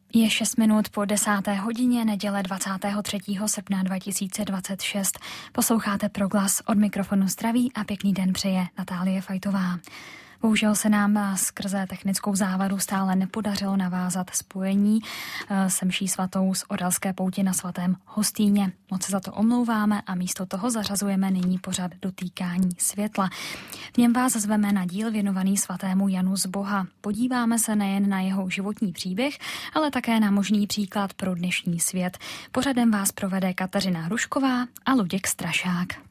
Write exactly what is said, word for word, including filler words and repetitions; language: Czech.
Je šest minut po desáté hodině neděle dvacátého třetího srpna dva tisíce dvacet šest. Posloucháte Proglas, od mikrofonu zdraví a pěkný den přeje Natálie Fajtová. Bohužel se nám skrze technickou závadu stále nepodařilo navázat spojení se mší svatou z Orelské pouti na svatém Hostýně. Moc se za to omlouváme a místo toho zařazujeme nyní pořad Dotýkání světla. V něm vás zveme na díl věnovaný svatému Janu z Boha. Podíváme se nejen na jeho životní příběh, ale také na možný příklad pro dnešní svět. Pořadem vás provede Kateřina Hrušková a Luděk Strašák.